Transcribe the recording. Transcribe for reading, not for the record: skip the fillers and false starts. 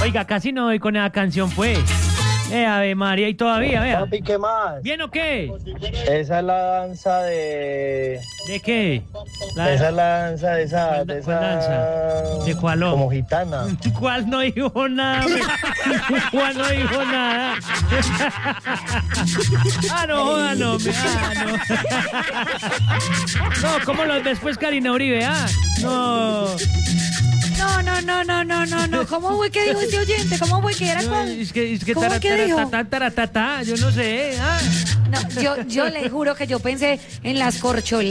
Oiga, casi no doy con esa canción, pues. Ave María, y todavía, vea. Papi, ¿qué más? ¿Bien o qué? Esa es la danza de... ¿De qué? Esa es la danza de esa... ¿Cuál de cuál danza? esa... ¿De cuál? Como gitana. ¿Cuál no dijo nada? ¿Cuál no dijo nada? No, joda, no. No, ¿cómo los ves, pues, Karina Uribe? No. No. ¿Cómo fue que dijo ese oyente? ¿Cómo fue que era No, con...? es que ¿Cómo que dijo? taratata, yo no sé. No, yo le juro que yo pensé en las corcholatas.